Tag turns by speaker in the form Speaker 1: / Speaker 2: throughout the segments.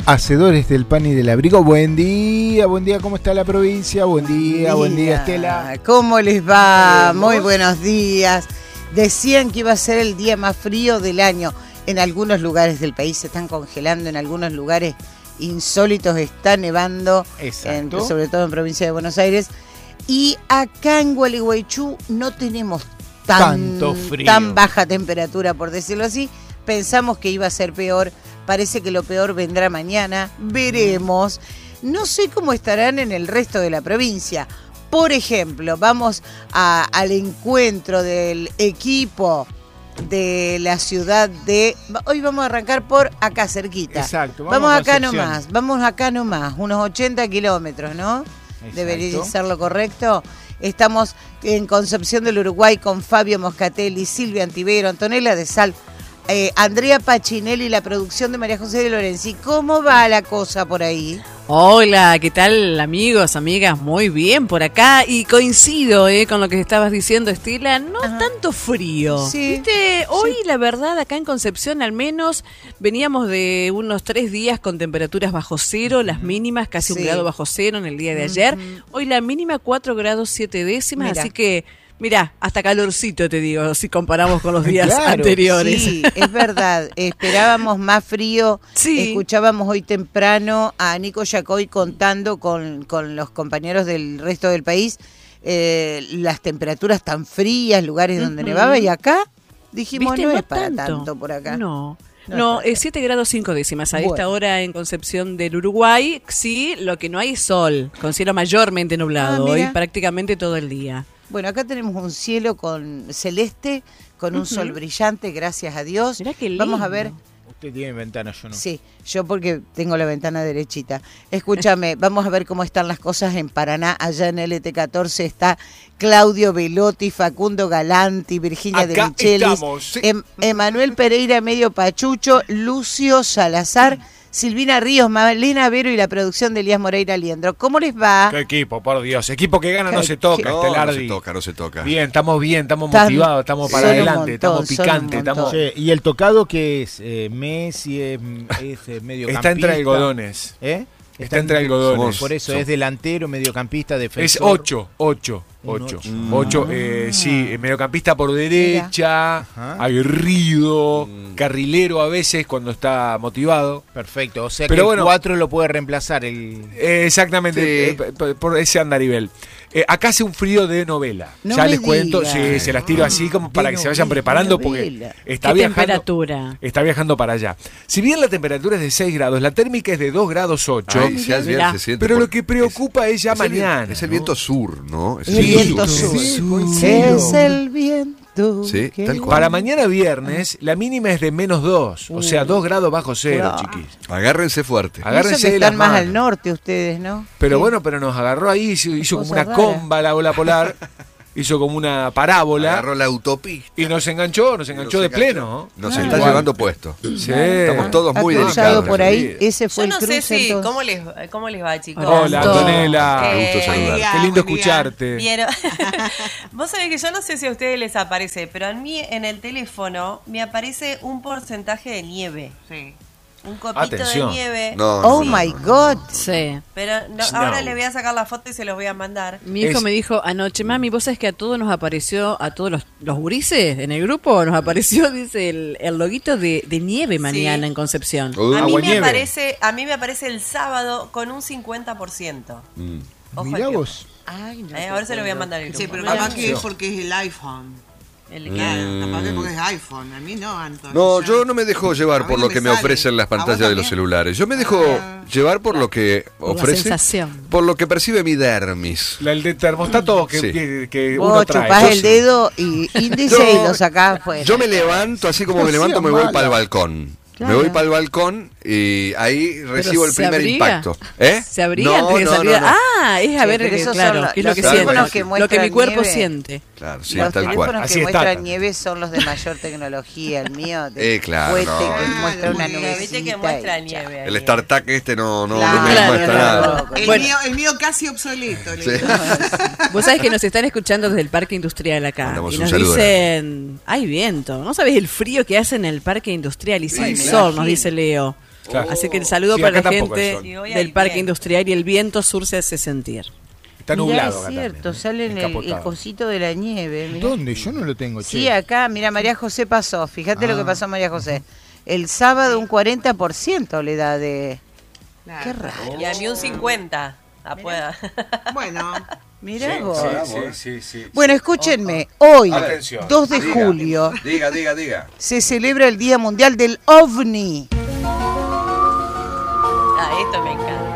Speaker 1: hacedores del pan y del abrigo. Buen día, ¿cómo está la provincia? Buen día, Estela.
Speaker 2: ¿Cómo les va? Muy buenos días. Decían que iba a ser el día más frío del año. En algunos lugares del país se están congelando, en algunos lugares insólitos está nevando, sobre todo en provincia de Buenos Aires. Y acá en Gualeguaychú no tenemos tanto frío, tan baja temperatura, por decirlo así. Pensamos que iba a ser peor. Parece que lo peor vendrá mañana. Veremos. No sé cómo estarán en el resto de la provincia. Por ejemplo, vamos al encuentro del equipo de la ciudad de... Hoy vamos a arrancar por acá cerquita.
Speaker 1: Exacto.
Speaker 2: Vamos acá nomás. Unos 80 kilómetros, ¿no? Exacto. Debería ser lo correcto. Estamos en Concepción del Uruguay con Fabio Moscatelli, Silvia Antivero, Antonella de Sal, Andrea Pachinelli y la producción de María José de Lorenzi. ¿Cómo va la cosa por ahí?
Speaker 3: Hola, ¿qué tal, amigos, amigas? Muy bien por acá y coincido con lo que estabas diciendo, Estela, no tanto frío.
Speaker 2: Sí.
Speaker 3: ¿Viste? Hoy, la verdad, acá en Concepción al menos veníamos de unos 3 días con temperaturas bajo cero, las mínimas casi 1 grado bajo cero en el día de ayer. Hoy la mínima 4 grados 7 décimas,
Speaker 2: Mirá.
Speaker 3: Así que... Mirá, hasta calorcito te digo, si comparamos con los días anteriores.
Speaker 2: Sí, es verdad. Esperábamos más frío.
Speaker 3: Sí.
Speaker 2: Escuchábamos hoy temprano a Nico Yacoy contando con los compañeros del resto del país las temperaturas tan frías, lugares donde nevaba. Y acá dijimos,
Speaker 3: ¿viste?
Speaker 2: no
Speaker 3: No
Speaker 2: es para
Speaker 3: tanto.
Speaker 2: tanto por acá.
Speaker 3: No, 7 grados 5 décimas. A esta hora en Concepción del Uruguay, sí, lo que no hay es sol, con cielo mayormente nublado, hoy prácticamente todo el día.
Speaker 2: Bueno, acá tenemos un cielo con celeste, con un sol brillante, gracias a Dios.
Speaker 3: Mirá qué lindo.
Speaker 2: Vamos a ver.
Speaker 1: Usted tiene ventana, yo no.
Speaker 2: Sí, yo porque tengo la ventana derechita. Escúchame, vamos a ver cómo están las cosas en Paraná. Allá en LT14 está Claudio Velotti, Facundo Galanti, Virginia
Speaker 1: Acá
Speaker 2: de Michelis,
Speaker 1: estamos, sí.
Speaker 2: Emanuel Pereira Medio Pachucho, Lucio Salazar, Silvina Ríos, Malena Vero y la producción de Elías Moreira Liendro. ¿Cómo les va?
Speaker 1: ¿Qué equipo, por Dios? Equipo que gana no se toca, Estelardi.
Speaker 4: No se toca.
Speaker 1: Bien, estamos motivados, estamos para adelante, estamos picantes, estamos...
Speaker 2: Sí,
Speaker 1: ¿y el tocado qué es? Messi es mediocampista.
Speaker 4: Está entre algodones.
Speaker 1: Está entre algodones.
Speaker 4: Por eso
Speaker 1: es delantero, mediocampista, defensor.
Speaker 4: Es 8. Sí, mediocampista por derecha, aguerrido, carrilero a veces cuando está motivado.
Speaker 1: Perfecto, o sea
Speaker 4: pero
Speaker 1: que
Speaker 4: bueno,
Speaker 1: el 4 lo puede reemplazar
Speaker 4: exactamente, por ese andarivel. Acá hace un frío de novela.
Speaker 2: No
Speaker 4: ya
Speaker 2: me
Speaker 4: les cuento,
Speaker 2: digas.
Speaker 4: sí, se las tiro así como para que se vayan preparando porque está
Speaker 3: temperatura?
Speaker 4: Está viajando para allá. Si bien la temperatura es de 6 grados, la térmica es de 2 grados 8.
Speaker 5: Ay, se siente,
Speaker 4: pero lo que preocupa es ya mañana.
Speaker 5: Es el viento sur, ¿no?
Speaker 2: Es el viento sur. Es el viento.
Speaker 5: Sí, tal cual.
Speaker 4: Para mañana viernes, la mínima es de -2, o sea, 2 grados bajo cero, chiquis.
Speaker 5: Agárrense fuerte.
Speaker 4: Agárrense
Speaker 2: que
Speaker 4: de las
Speaker 2: están más
Speaker 4: manos.
Speaker 2: al norte ustedes, ¿no?
Speaker 4: Pero
Speaker 2: Sí.
Speaker 4: bueno, pero nos agarró ahí, hizo como una
Speaker 2: Cosa
Speaker 4: comba la ola polar, hizo como una parábola
Speaker 5: Agarró la autopista.
Speaker 4: y nos enganchó de pleno.
Speaker 5: Nos está llevando puesto.
Speaker 4: Sí.
Speaker 5: Estamos todos muy
Speaker 2: Ha cruzado
Speaker 5: delicados.
Speaker 2: por ahí, ese fue
Speaker 6: Yo no
Speaker 2: el cruce.
Speaker 6: sé si,
Speaker 2: entonces.
Speaker 6: ¿cómo les va, chicos?
Speaker 4: Hola, Antonella.
Speaker 5: Qué gusto saludarte.
Speaker 4: Qué lindo escucharte.
Speaker 6: Vieron. Vos sabés que yo no sé si a ustedes les aparece, pero a mí en el teléfono me aparece un porcentaje de nieve.
Speaker 7: Sí.
Speaker 6: Un copito
Speaker 4: Atención.
Speaker 6: de nieve.
Speaker 2: Oh my God.
Speaker 3: Sí.
Speaker 6: Pero ahora les voy a sacar la foto y se los voy a mandar.
Speaker 3: Mi hijo me dijo anoche, mami, vos sabés que a todos nos apareció, a todos los gurises en el grupo, nos apareció, dice, el loguito de nieve mañana en Concepción.
Speaker 6: A mí
Speaker 4: aguanieve.
Speaker 6: me aparece el sábado con un 50%. Ojo
Speaker 1: Mirá
Speaker 6: al
Speaker 1: vos.
Speaker 2: Ay, no
Speaker 6: ahora se lo voy a mandar el grupo.
Speaker 7: Sí, pero capaz que es porque es el iPhone. Claro, capaz que porque es iPhone. A mí no, Antonio.
Speaker 5: No, yo no me dejo llevar
Speaker 7: A
Speaker 5: por
Speaker 7: mí
Speaker 5: lo
Speaker 7: no
Speaker 5: que
Speaker 7: me
Speaker 5: me
Speaker 7: sale.
Speaker 5: ofrecen las
Speaker 7: ¿A vos
Speaker 5: pantallas de los
Speaker 7: también?
Speaker 5: celulares. Yo me dejo llevar por lo que
Speaker 3: Por la
Speaker 5: ofrece,
Speaker 3: sensación.
Speaker 5: por lo que percibe mi dermis.
Speaker 4: El de termostato que,
Speaker 5: Sí.
Speaker 4: que uno
Speaker 2: Vos
Speaker 4: trae.
Speaker 2: chupás
Speaker 4: Yo
Speaker 2: el
Speaker 4: sí.
Speaker 2: dedo y índice y lo sacás afuera.
Speaker 5: Yo me levanto, así como me levanto, me voy para el balcón.
Speaker 2: Claro.
Speaker 5: Me voy para el balcón y ahí recibo el
Speaker 3: se
Speaker 5: primer
Speaker 3: abriga.
Speaker 5: impacto.
Speaker 3: Se abriga antes de salir. Ah, es a
Speaker 2: Sí,
Speaker 3: ver,
Speaker 2: pero esos
Speaker 3: claro,
Speaker 2: son
Speaker 3: qué es lo que
Speaker 5: los
Speaker 3: siento,
Speaker 5: teléfonos que
Speaker 3: lo que
Speaker 2: muestran
Speaker 3: mi cuerpo
Speaker 2: nieve.
Speaker 3: siente.
Speaker 5: Claro, sí,
Speaker 2: Los
Speaker 5: tal
Speaker 2: teléfonos
Speaker 5: cual.
Speaker 4: Así
Speaker 2: que
Speaker 4: está.
Speaker 2: muestran nieve son los de mayor tecnología. El mío de
Speaker 5: Claro,
Speaker 2: cohete
Speaker 5: no.
Speaker 2: que muestra una
Speaker 7: Viste
Speaker 2: nubecita.
Speaker 6: Viste que muestra
Speaker 2: y
Speaker 6: nieve. ahí.
Speaker 5: El StarTAC no me
Speaker 2: Claro,
Speaker 5: muestra nada.
Speaker 2: Bueno.
Speaker 7: El mío casi obsoleto. le
Speaker 5: Sí.
Speaker 7: digo.
Speaker 3: Vos sabés que nos están escuchando desde el Parque Industrial acá.
Speaker 5: Mandamos
Speaker 3: Y
Speaker 5: un
Speaker 3: nos
Speaker 5: saludo.
Speaker 3: dicen, hay viento. ¿No sabés el frío que hace en el Parque Industrial? Y sin
Speaker 2: me
Speaker 3: sol, nos
Speaker 2: imagino.
Speaker 3: dice Leo.
Speaker 4: Claro.
Speaker 3: Así que el saludo
Speaker 4: Sí,
Speaker 3: para la
Speaker 4: acá tampoco hay
Speaker 3: gente
Speaker 4: sol.
Speaker 6: Sí, hoy
Speaker 3: del
Speaker 6: hay
Speaker 3: Parque
Speaker 6: viento.
Speaker 3: Industrial y el viento sur se hace sentir.
Speaker 4: Está
Speaker 2: Mirá,
Speaker 4: nublado
Speaker 2: es
Speaker 4: acá
Speaker 2: cierto,
Speaker 4: también,
Speaker 2: sale en el
Speaker 4: encapotado.
Speaker 2: cosito de la nieve. Mirá.
Speaker 1: ¿Dónde? Yo no lo tengo, che.
Speaker 2: Sí, acá, mira, María José pasó. Fíjate lo que pasó a María José. El sábado un 40% le da de...
Speaker 7: Claro.
Speaker 2: Qué raro.
Speaker 6: Y a mí un 50. Pueda.
Speaker 7: Bueno,
Speaker 2: Mirá vos.
Speaker 4: Sí.
Speaker 2: Bueno, escúchenme. Hoy,
Speaker 4: Atención.
Speaker 2: 2 de
Speaker 5: Diga.
Speaker 2: julio,
Speaker 5: Diga.
Speaker 2: se celebra el Día Mundial del OVNI.
Speaker 6: Esto me encanta.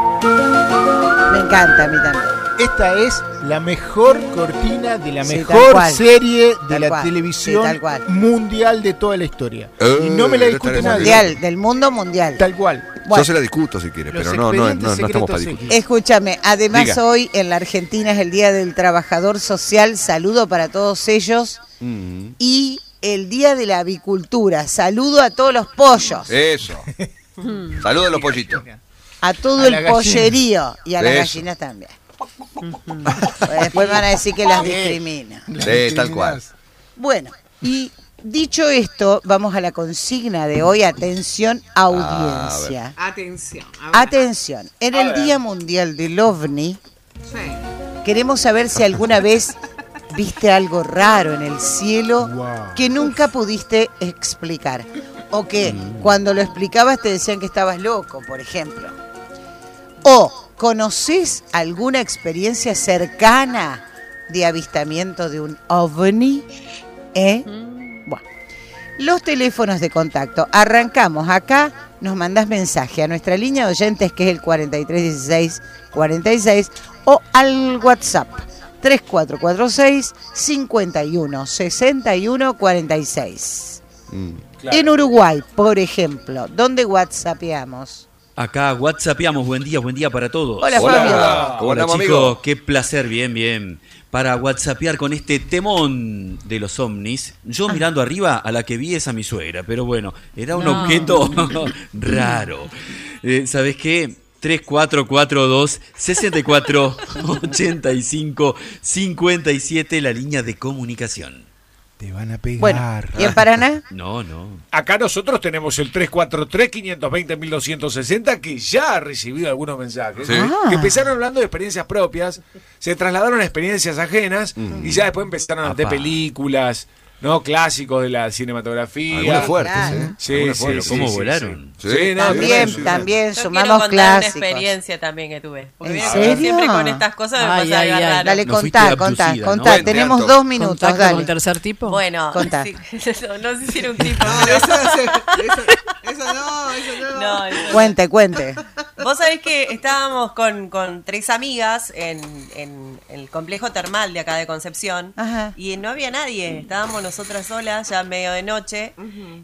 Speaker 2: Me encanta a mí también.
Speaker 1: Esta es la mejor cortina de la
Speaker 2: Sí, tal
Speaker 1: mejor
Speaker 2: cual.
Speaker 1: serie de
Speaker 2: Tal
Speaker 1: la
Speaker 2: cual.
Speaker 1: televisión
Speaker 2: Sí, tal cual.
Speaker 1: mundial de toda la historia. Y no me la
Speaker 5: no
Speaker 1: discute
Speaker 5: estaremos
Speaker 1: nadie.
Speaker 2: Mundial, del mundo mundial.
Speaker 1: Tal cual.
Speaker 2: Bueno.
Speaker 5: Yo se la discuto si quiere,
Speaker 1: Los
Speaker 5: pero no
Speaker 1: expedientes
Speaker 5: estamos para
Speaker 1: secretos
Speaker 5: discutir.
Speaker 2: Escúchame, además
Speaker 5: Diga.
Speaker 2: hoy en la Argentina es el Día del Trabajador Social. Saludo para todos ellos. Y el Día de la Avicultura. Saludo a todos los pollos.
Speaker 5: Eso. Saludos a los pollitos.
Speaker 2: A todo
Speaker 1: A
Speaker 2: el
Speaker 1: la gallina.
Speaker 2: pollerío. Y a las
Speaker 5: Eso.
Speaker 2: gallinas también. Pues después van a decir que las discrimina.
Speaker 5: Sí, tal cual.
Speaker 2: Bueno, y dicho esto, vamos a la consigna de hoy. Atención, audiencia.
Speaker 7: atención. A ver.
Speaker 2: Atención, en el Día Mundial del OVNI,
Speaker 7: Sí.
Speaker 2: queremos saber si alguna vez viste algo raro en el cielo
Speaker 1: Wow.
Speaker 2: que nunca pudiste explicar. O que cuando lo explicabas te decían que estabas loco, por ejemplo. O ¿conoces alguna experiencia cercana de avistamiento de un OVNI? Bueno, los teléfonos de contacto. Arrancamos acá, nos mandás mensaje a nuestra línea de oyentes que es el 431646 o al WhatsApp 3446 51 61 46.
Speaker 4: Claro.
Speaker 2: En Uruguay, por ejemplo, ¿dónde whatsappeamos?
Speaker 8: Acá whatsappeamos, buen día para todos.
Speaker 2: Hola,
Speaker 5: Hola.
Speaker 2: Fabio.
Speaker 5: ¿Cómo
Speaker 8: Hola
Speaker 5: andamos,
Speaker 8: chicos,
Speaker 5: amigo?
Speaker 8: qué placer, bien. Para whatsappear con este temón de los ovnis, yo mirando arriba a la que vi es a mi suegra, pero bueno, era un objeto raro. ¿Sabes qué? 3442 64 85 57 la línea de comunicación.
Speaker 1: Te van a pegar.
Speaker 2: Bueno, ¿y en Paraná?
Speaker 8: No.
Speaker 4: Acá nosotros tenemos el 343-520-1260 que ya ha recibido algunos mensajes
Speaker 5: Sí.
Speaker 4: que empezaron hablando de experiencias propias, se trasladaron a experiencias ajenas y ya después empezaron de
Speaker 8: Apá.
Speaker 4: películas, ¿no? Clásicos de la cinematografía.
Speaker 5: Algunas fuertes,
Speaker 2: Claro.
Speaker 5: ¿eh?
Speaker 4: Sí,
Speaker 5: Algunas
Speaker 4: sí,
Speaker 5: fuertes.
Speaker 4: sí,
Speaker 8: ¿Cómo
Speaker 4: sí,
Speaker 8: volaron?
Speaker 4: sí.
Speaker 5: Sí.
Speaker 4: Sí, no,
Speaker 2: También,
Speaker 4: tremendo, sí.
Speaker 2: también,
Speaker 6: Yo quiero
Speaker 2: sumamos
Speaker 6: contar una
Speaker 2: clásicos.
Speaker 6: experiencia también que tuve. Porque
Speaker 2: ¿En
Speaker 6: vieron que
Speaker 2: serio?
Speaker 6: siempre con estas cosas me
Speaker 3: Ay,
Speaker 6: pasa algo
Speaker 3: ay, ay.
Speaker 6: raro.
Speaker 2: Dale,
Speaker 8: No fuiste
Speaker 2: contá.
Speaker 8: abducida, ¿no?
Speaker 5: Cuente,
Speaker 2: Tenemos
Speaker 5: Anto.
Speaker 2: 2 minutos,
Speaker 3: ¿Contacto con el
Speaker 2: dale.
Speaker 3: tercer tipo?
Speaker 6: Bueno,
Speaker 2: Contá.
Speaker 6: sí, no sé si era un tipo.
Speaker 7: No,
Speaker 6: pero-
Speaker 7: eso no.
Speaker 6: No, eso no.
Speaker 2: Cuente.
Speaker 6: Vos sabés que estábamos con 3 amigas en el complejo termal de acá de Concepción.
Speaker 2: Ajá.
Speaker 6: Y no había nadie, estábamos nosotras solas, ya medio de noche.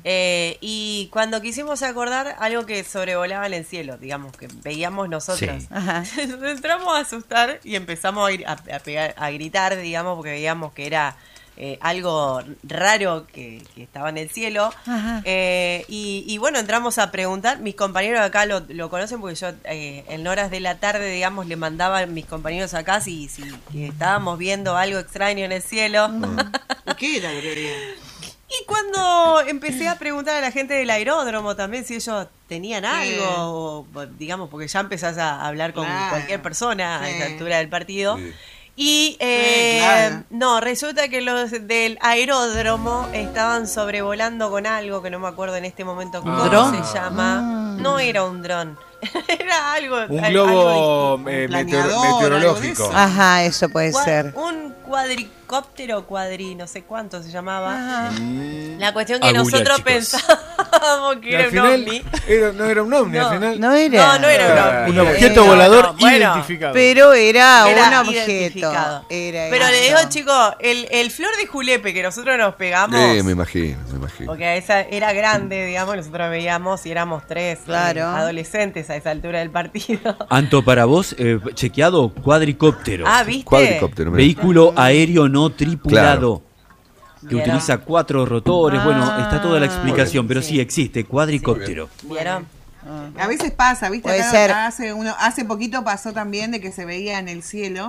Speaker 6: Y cuando quisimos acordar algo que sobrevolaba en el cielo, digamos, que veíamos nosotras.
Speaker 8: Sí.
Speaker 2: Ajá.
Speaker 6: Nos entramos a asustar y empezamos a gritar, digamos, porque veíamos que era algo raro que estaba en el cielo.
Speaker 2: Ajá.
Speaker 6: Y bueno, entramos a preguntar. Mis compañeros acá lo conocen porque yo en horas de la tarde, digamos, le mandaba a mis compañeros acá si estábamos viendo algo extraño en el cielo.
Speaker 7: ¿Qué era lo que veía?
Speaker 6: Y cuando empecé a preguntar a la gente del aeródromo también si ellos tenían algo, o, digamos, porque ya empezás a hablar con
Speaker 7: Claro.
Speaker 6: cualquier persona a
Speaker 7: Sí.
Speaker 6: esta altura del partido.
Speaker 5: Sí.
Speaker 6: Y
Speaker 7: claro.
Speaker 6: no, resulta que los del aeródromo estaban sobrevolando con algo que no me acuerdo en este momento cómo
Speaker 3: ¿Dron?
Speaker 6: se llama. No era un dron, era algo.
Speaker 4: Un
Speaker 6: algo
Speaker 4: globo
Speaker 7: distinto. Un planeador,
Speaker 4: meteorológico.
Speaker 7: algo de eso.
Speaker 2: Ajá, eso puede
Speaker 6: Cua-
Speaker 2: ser.
Speaker 6: Un cuadricóptero, no sé cuánto se llamaba.
Speaker 2: Ajá.
Speaker 6: La cuestión que
Speaker 8: A googlear,
Speaker 6: nosotros
Speaker 8: chicos.
Speaker 6: pensábamos que
Speaker 4: Y
Speaker 6: era
Speaker 4: al
Speaker 6: un
Speaker 4: final
Speaker 6: ovni.
Speaker 4: no era un ovni,
Speaker 6: No.
Speaker 4: al final.
Speaker 2: No era.
Speaker 6: No era un ovni.
Speaker 1: Un objeto
Speaker 6: No,
Speaker 1: volador
Speaker 6: no, bueno,
Speaker 1: identificado.
Speaker 2: Pero era
Speaker 6: Era
Speaker 2: un objeto.
Speaker 6: identificado.
Speaker 2: Era
Speaker 6: Pero le
Speaker 2: eso.
Speaker 6: digo, chicos, el flor de julepe que nosotros nos pegamos,
Speaker 5: Me imagino.
Speaker 6: porque esa era grande, digamos, nosotros veíamos y éramos 3
Speaker 2: Claro.
Speaker 6: adolescentes a esa altura del partido.
Speaker 8: Anto, para vos, chequeado, cuadricóptero.
Speaker 6: Ah, ¿viste?
Speaker 5: Cuadricóptero. mira.
Speaker 8: Vehículo aéreo no tripulado. Que
Speaker 6: Vieron.
Speaker 8: utiliza 4 rotores. Bueno, está toda la explicación, pero
Speaker 6: sí.
Speaker 8: sí existe, cuadricóptero.
Speaker 6: ¿Vieron?
Speaker 7: A veces pasa, ¿viste?
Speaker 2: Puede
Speaker 7: Acá
Speaker 2: ser.
Speaker 7: hace poquito pasó también de que se veía en el cielo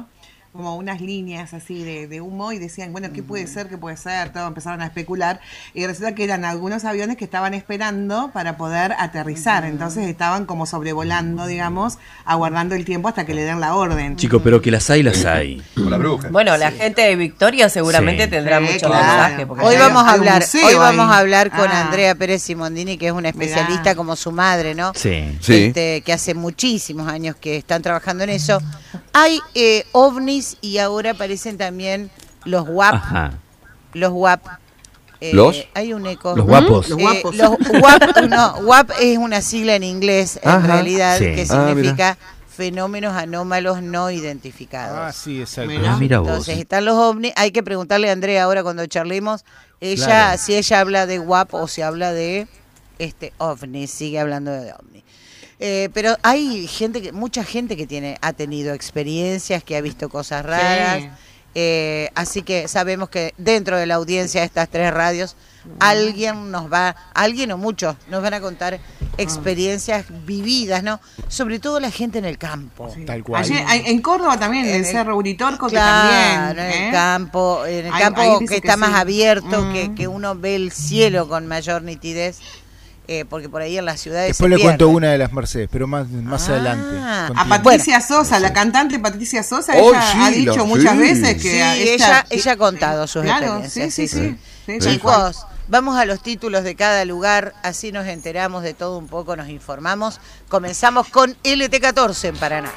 Speaker 7: como unas líneas así de humo y decían, bueno, ¿qué puede ser? ¿Qué puede ser? Todo empezaron a especular y resulta que eran algunos aviones que estaban esperando para poder aterrizar, entonces estaban como sobrevolando, digamos, aguardando el tiempo hasta que le den la orden.
Speaker 8: Chicos, pero que las hay.
Speaker 5: Como la bruja.
Speaker 6: Bueno, la gente de Victoria seguramente tendrá mucho mensaje.
Speaker 2: Hoy vamos a hablar con
Speaker 7: Ah.
Speaker 2: Andrea Pérez Simondini, que es una especialista como su madre, ¿no?
Speaker 8: Sí.
Speaker 5: Sí.
Speaker 2: Que hace muchísimos años que están trabajando en eso. Hay ovnis y ahora aparecen también los WAP.
Speaker 8: Ajá.
Speaker 2: Los WAP.
Speaker 5: ¿Los?
Speaker 2: Hay un eco.
Speaker 8: Los guapos.
Speaker 7: Los guapos.
Speaker 2: Los WAP, no, WAP es una sigla en inglés, en
Speaker 5: Ajá.
Speaker 2: realidad,
Speaker 8: Sí.
Speaker 2: que
Speaker 5: Ah,
Speaker 2: significa fenómenos anómalos no identificados.
Speaker 1: Ah, sí, exacto.
Speaker 7: Mirá.
Speaker 8: Mira vos.
Speaker 2: Entonces están los ovnis. Hay que preguntarle a Andrea ahora cuando charlemos,
Speaker 1: Claro.
Speaker 2: si ella habla de WAP o si habla de ovni, sigue hablando de ovni. Pero hay mucha gente que ha tenido experiencias, que ha visto cosas raras. Así que sabemos que dentro de la audiencia de estas 3 radios, alguien o muchos nos van a contar experiencias vividas, ¿no? Sobre todo la gente en el campo.
Speaker 1: Tal cual.
Speaker 7: Ayer, en Córdoba también, en el Cerro Uritorco,
Speaker 2: Claro,
Speaker 7: que también.
Speaker 2: en el campo,
Speaker 7: Ahí
Speaker 2: que
Speaker 7: dice
Speaker 2: está
Speaker 7: que
Speaker 2: más
Speaker 7: sí.
Speaker 2: abierto, que uno ve el cielo con mayor nitidez, porque por ahí en las ciudades
Speaker 1: Después
Speaker 2: se
Speaker 1: le cuento
Speaker 2: pierde.
Speaker 1: una de las Mercedes, pero más adelante.
Speaker 2: Ah.
Speaker 1: con
Speaker 7: A
Speaker 1: tiempo.
Speaker 7: Patricia Sosa, la cantante Patricia Sosa,
Speaker 5: Oh,
Speaker 7: ella
Speaker 5: sí,
Speaker 7: ha dicho muchas veces que
Speaker 2: Sí, ella ha contado sus experiencias.
Speaker 7: Sí, tal cual.
Speaker 2: Chicos, vamos a los títulos de cada lugar, así nos enteramos de todo un poco, nos informamos. Comenzamos con LT14 en Paraná.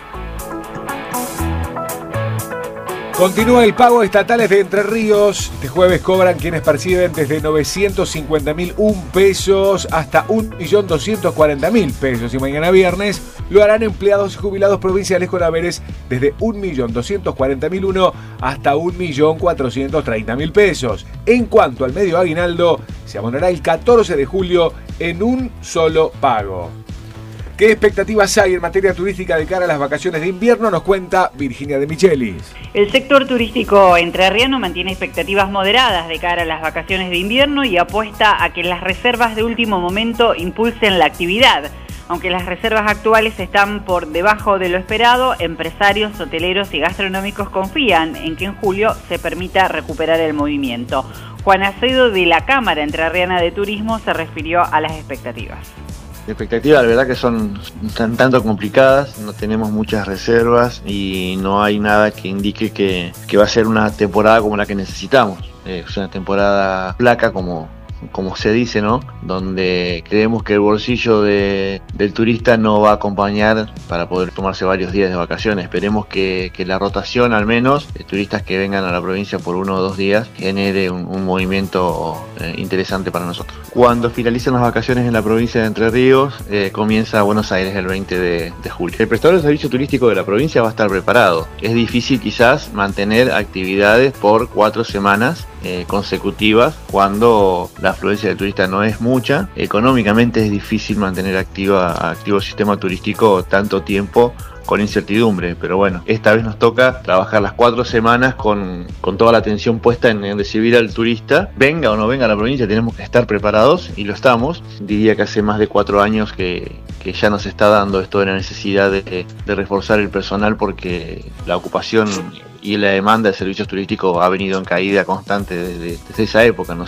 Speaker 4: Continúa el pago de estatales de Entre Ríos. Este jueves cobran quienes perciben desde 950.001 pesos hasta 1.240.000 pesos. Y mañana viernes lo harán empleados y jubilados provinciales con haberes desde 1.240.001 hasta 1.430.000 pesos. En cuanto al medio aguinaldo, se abonará el 14 de julio en un solo pago. ¿Qué expectativas hay en materia turística de cara a las vacaciones de invierno? Nos cuenta Virginia de Michelis.
Speaker 9: El sector turístico entrerriano mantiene expectativas moderadas de cara a las vacaciones de invierno y apuesta a que las reservas de último momento impulsen la actividad. Aunque las reservas actuales están por debajo de lo esperado, empresarios, hoteleros y gastronómicos confían en que en julio se permita recuperar el movimiento. Juan Acedo, de la Cámara Entrerriana de Turismo, se refirió a las expectativas.
Speaker 10: Las expectativas, la verdad que son tanto complicadas, no tenemos muchas reservas y no hay nada que indique que va a ser una temporada como la que necesitamos. Es una temporada flaca como se dice, ¿no? Donde creemos que el bolsillo del turista no va a acompañar para poder tomarse varios días de vacaciones. Esperemos que la rotación, al menos, de turistas que vengan a la provincia por 1 o 2 días, genere un movimiento interesante para nosotros. Cuando finalicen las vacaciones en la provincia de Entre Ríos, comienza Buenos Aires el 20 de julio. El prestador de servicio turístico de la provincia va a estar preparado. Es difícil quizás mantener actividades por 4 semanas consecutivas cuando la afluencia de turistas no es mucha. Económicamente es difícil mantener activo el sistema turístico tanto tiempo con incertidumbre, pero bueno, esta vez nos toca trabajar las 4 semanas con toda la atención puesta en recibir al turista. Venga o no venga a la provincia, tenemos que estar preparados y lo estamos. Diría que hace más de 4 años que ya nos está dando esto de la necesidad de reforzar el personal, porque la ocupación y la demanda de servicios turísticos ha venido en caída constante desde esa época.